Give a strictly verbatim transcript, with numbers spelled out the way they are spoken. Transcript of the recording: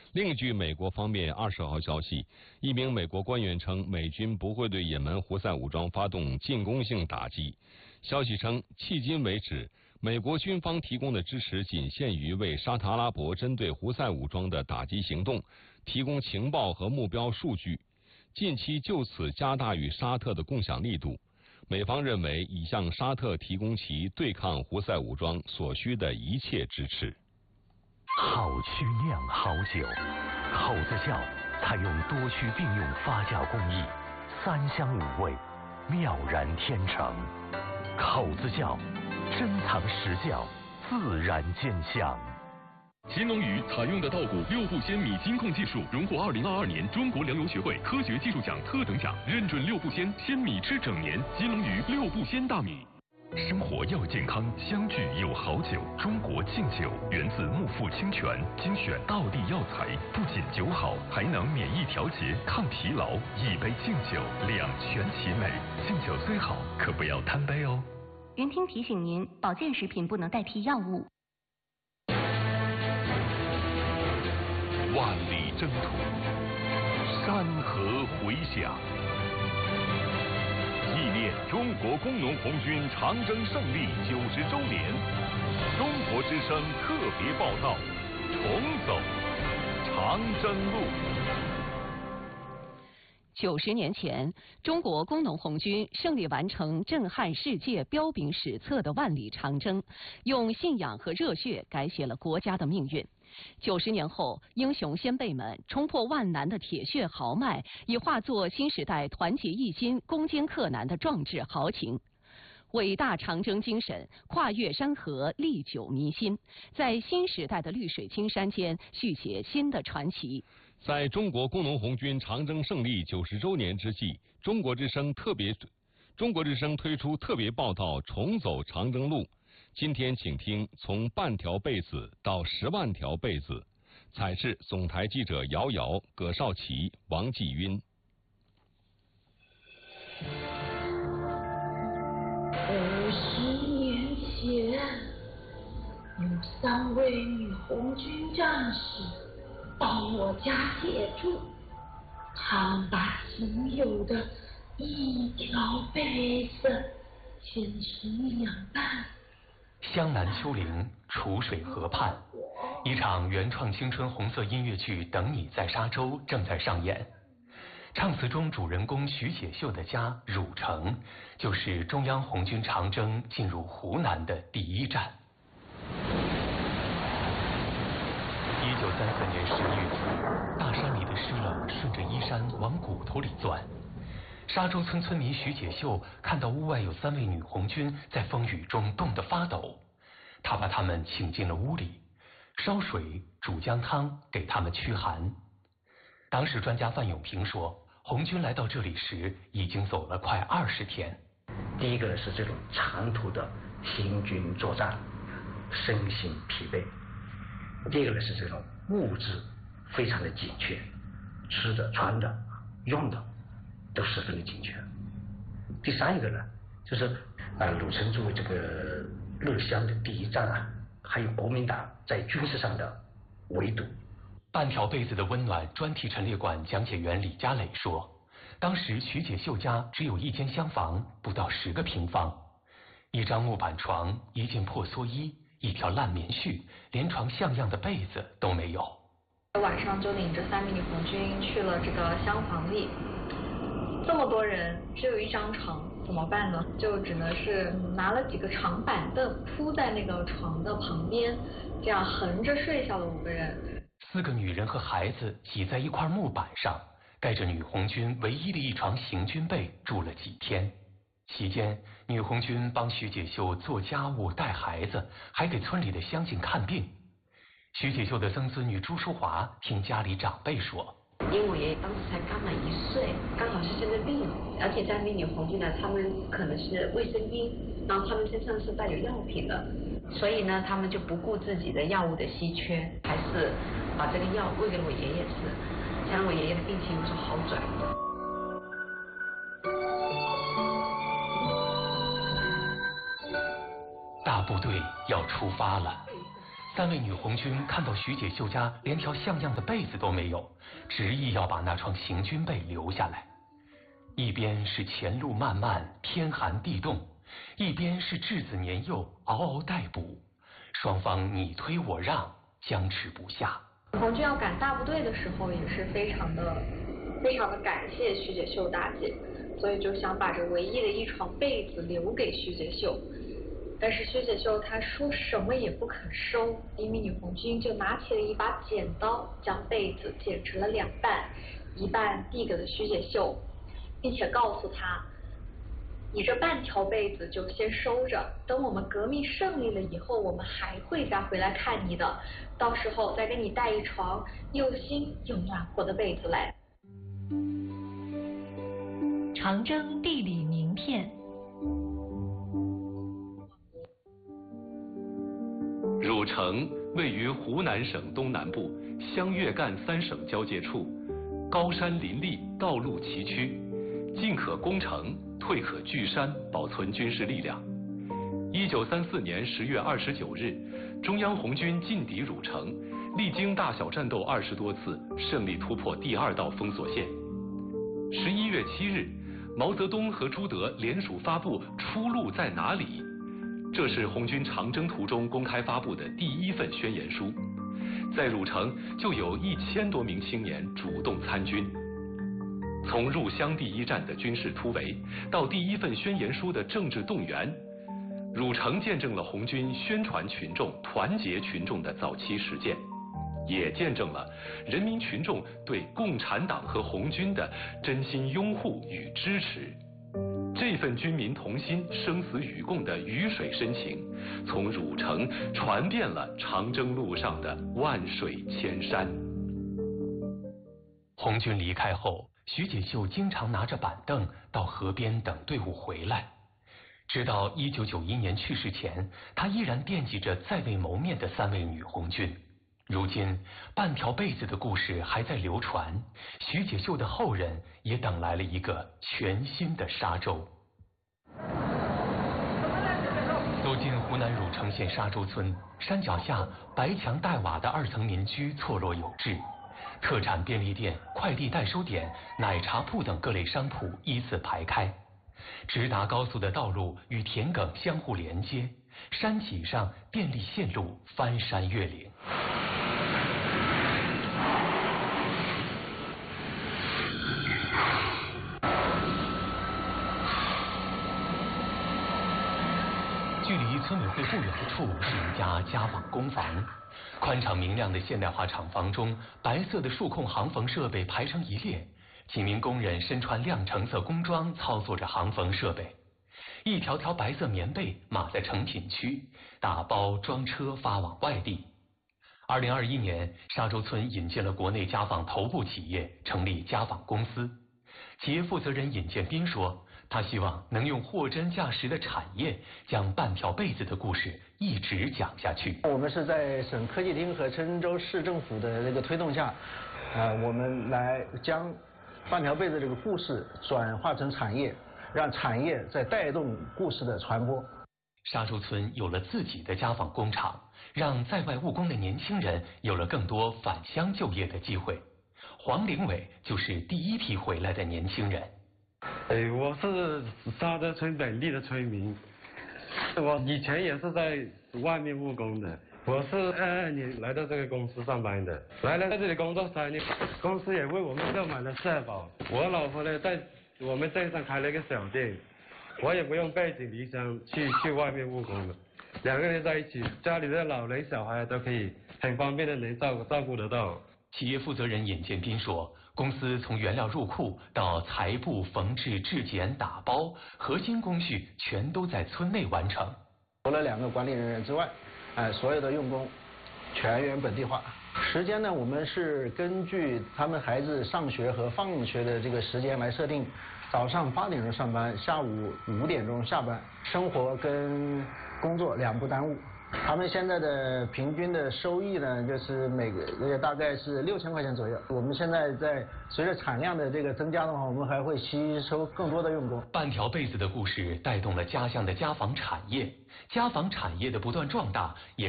另据美国方面二十号消息，一名美国官员称，美军不会对也门胡塞武装发动进攻性打击。消息称，迄今为止，美国军方提供的支持仅限于为沙特阿拉伯针对胡塞武装的打击行动提供情报和目标数据，近期就此加大与沙特的共享力度。美方认为已向沙特提供其对抗胡塞武装所需的一切支持。 好曲酿好酒，口子窖采用多区并用发酵工艺，三香五味，妙然天成。口子窖珍藏实窖，自然见香。 新农语采用的稻谷六步鲜米金控技术荣获二零二二年中国粮油学会科学技术奖特等奖，认准六步鲜，鲜米吃整年。新农语六步鲜大米。 生活要健康，相聚有好酒。中国劲酒源自木富清泉，精选道地药材，不仅酒好，还能免疫调节、抗疲劳。一杯劲酒，两全其美。劲酒虽好，可不要贪杯哦。 云听提醒您，保健食品不能代替药物。 万里征途，山河回响，纪念中国工农红军长征胜利九十周年，中国之声特别报道：重走长征路。 九十年前，中国工农红军胜利完成震撼世界、彪炳史册的万里长征，用信仰和热血改写了国家的命运。九十年后，英雄先辈们冲破万难的铁血豪迈，已化作新时代团结一心、攻坚克难的壮志豪情。伟大长征精神跨越山河，历久弥新，在新时代的绿水青山间续写新的传奇。 在中国工农红军长征胜利九十周年之际，中国之声特别中国之声推出特别报道《重走长征路》。今天请听从半条被子到十万条被子，采制总台记者姚瑶、葛少奇、王继晕。 二十年前，有三位女红军战士到我家借住，他们把仅有的一条被子剪成两半。 湘南丘陵，楚水河畔，一场原创青春红色音乐剧《等你在沙洲》正在上演。唱词中主人公徐解秀的家汝城，就是中央红军长征进入湖南的第一站。一九三四年十月，大山里的湿冷顺着衣衫往骨头里钻。沙洲村村民徐解秀看到屋外有三位女红军在风雨中冻得发抖，他把他们请进了屋里，烧水煮姜汤给他们驱寒。党史专家范永平说，红军来到这里时已经走了快二十天。 第一个是这种长途的行军作战，身心疲惫；第二个呢是这种物质非常的紧缺，吃的、穿的、用的都十分的紧缺。第三一个呢，就是啊，鲁城作为这个乐湘的第一站啊，还有国民党在军事上的围堵。 半条被子的温暖专题陈列馆讲解员李家磊说，当时徐解秀家只有一间厢房，不到十个平方，一张木板床，一件破蓑衣，一条烂棉絮，连床像样的被子都没有。 晚上就领着三名女红军去了这个厢房里，这么多人只有一张床，怎么办呢？就只能是拿了几个长板凳铺在那个床的旁边，这样横着睡下了五个人。 四个女人和孩子挤在一块木板上，盖着女红军唯一的一床行军被住了几天。期间，女红军帮徐解秀做家务、带孩子，还给村里的乡亲看病。徐解秀的曾孙女朱淑华听家里长辈说， 因为我爷爷当时才刚满一岁，刚好是生着病，而且在那女红军呢，他们可能是卫生巾，然后他们身上是带有药品的，所以呢，他们就不顾自己的药物的稀缺，还是把这个药喂给我爷爷吃，才让我爷爷的病情有所好转。 大部队要出发了。 三位女红军看到徐解秀家连条像样的被子都没有，执意要把那床行军被留下来。一边是前路漫漫，天寒地冻，一边是稚子年幼，嗷嗷待哺，双方你推我让，僵持不下。 红军要赶大部队的时候，也是非常的非常的感谢徐解秀大姐，所以就想把这唯一的一床被子留给徐解秀。但是徐解秀她说什么也不肯收，一名女红军就拿起了一把剪刀，将被子剪成了两半，一半递给了徐解秀，并且告诉她，你这半条被子就先收着，等我们革命胜利了以后，我们还会再回来看你的，到时候再给你带一床又新又暖和的被子来。 长征地理名片。 汝城位于湖南省东南部湘粤赣三省交界处，高山林立，道路崎岖，进可攻城，退可据山，保存军事力量。一九三四年十月二十九日，中央红军进抵汝城，历经大小战斗二十多次，胜利突破第二道封锁线。十一月七日，毛泽东和朱德联署发布《出路在哪里》，这是红军长征途中公开发布的第一份宣言书。在汝城就有一千多名青年主动参军。从入湘第一战的军事突围，到第一份宣言书的政治动员，汝城见证了红军宣传群众、团结群众的早期实践，也见证了人民群众对共产党和红军的真心拥护与支持。这份军民同心、生死与共的鱼水深情，从汝城传遍了长征路上的万水千山。 红军离开后，徐解秀经常拿着板凳到河边等队伍回来。直到一九九一年去世前，他依然惦记着在未谋面的三位女红军。如今，半条被子的故事还在流传，徐解秀的后人也等来了一个全新的沙洲。走进湖南汝城县沙洲村，山脚下白墙黛瓦的二层民居错落有致，特产便利店、快递代收点、奶茶铺等各类商铺依次排开，直达高速的道路与田埂相互连接，山脊上电力线路翻山越岭。距离村委会不远处是一家家纺工房，宽敞明亮的现代化厂房中，白色的数控行缝设备排成一列，几名工人身穿亮橙色工装，操作着行缝设备。一条条白色棉被码在成品区，打包装车发往外地。二零二一年，沙洲村引进了国内家纺头部企业，成立家纺公司。企业负责人尹建斌说，他希望能用货真价实的产业，将半条被子的故事一直讲下去。 我们是在省科技厅和郴州市政府的这个推动下，呃，我们来将半条被子这个故事转化成产业，让产业在带动故事的传播。 沙洲村有了自己的家纺工厂，让在外务工的年轻人有了更多返乡就业的机会。黄凌伟就是第一批回来的年轻人。 哎，我是沙洲村本地的村民，我以前也是在外面务工的。我是二二年来到这个公司上班的，来了在这里工作三年，公司也为我们购买了社保。我老婆呢在我们镇上开了一个小店，我也不用背井离乡去去外面务工了，两个人在一起，家里的老人小孩都可以很方便的能照顾照顾得到。 企业负责人尹建斌说，公司从原料入库到裁布、缝制、制剪、打包，核心工序全都在村内完成。 除了两个管理人员之外，哎，所有的用工全员本地化。时间呢，我们是根据他们孩子上学和放学的这个时间来设定，早上八点钟上班，下午五点钟下班，生活跟工作两不耽误。他们现在的平均的收益呢，就是每个月大概是六千块钱左右。我们现在在随着产量的这个增加的话，我们还会吸收更多的用工。 半条被子的故事带动了家乡的家纺产业，家纺产业的不断壮大也